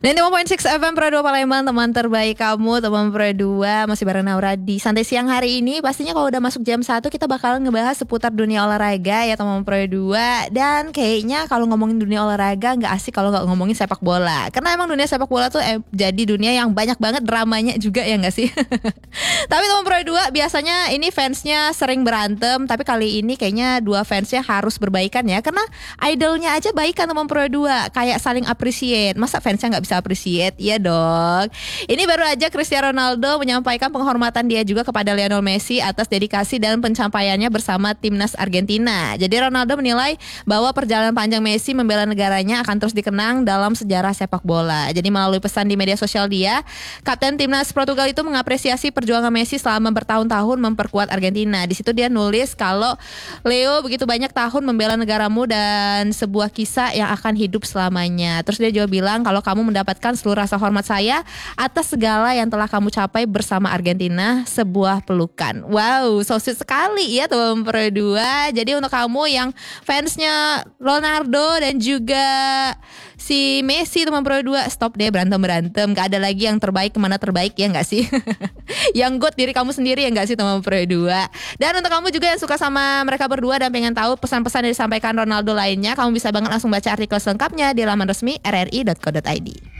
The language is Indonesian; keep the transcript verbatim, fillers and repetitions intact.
sembilan puluh lima koma enam F M Pro dua Palembang, teman terbaik kamu, teman Pro dua. Masih bareng Naura di Santai Siang hari ini. Pastinya kalau udah masuk jam satu kita bakalan ngebahas seputar dunia olahraga ya teman Pro dua. Dan kayaknya kalau ngomongin dunia olahraga gak asik kalau gak ngomongin sepak bola. Karena emang dunia sepak bola tuh eh, jadi dunia yang banyak banget dramanya juga ya gak sih? Tapi teman Pro dua biasanya ini fansnya sering berantem. Tapi kali ini kayaknya dua fansnya harus berbaikan ya. Karena idolnya aja baikan teman Pro dua. Kayak saling appreciate. Masa fansnya gak bisa appreciate? Ya dong. Ini baru aja Cristiano Ronaldo menyampaikan penghormatan dia juga kepada Lionel Messi atas dedikasi dan pencapaiannya bersama timnas Argentina. Jadi Ronaldo menilai bahwa perjalanan panjang Messi membela negaranya akan terus dikenang dalam sejarah sepak bola. Jadi melalui pesan di media sosial dia, Kapten timnas Portugal itu mengapresiasi perjuangan Messi selama bertahun-tahun memperkuat Argentina. Di situ dia nulis kalau Leo begitu banyak tahun membela negaramu dan sebuah kisah yang akan hidup selamanya. Terus dia juga bilang kalau kamu mendapatkan seluruh rasa hormat saya atas segala yang telah kamu capai bersama Argentina, sebuah pelukan. Wow, so sweet sekali ya teman Pro dua. Jadi untuk kamu yang fansnya Ronaldo dan juga si Messi teman Pro dua, stop deh berantem-berantem. Gak ada lagi yang terbaik kemana terbaik ya gak sih? Yang good diri kamu sendiri ya gak sih teman Pro dua. Dan untuk kamu juga yang suka sama mereka berdua dan pengen tahu pesan-pesan yang disampaikan Ronaldo lainnya, kamu bisa banget langsung baca artikel selengkapnya di laman resmi r r i dot co dot i d.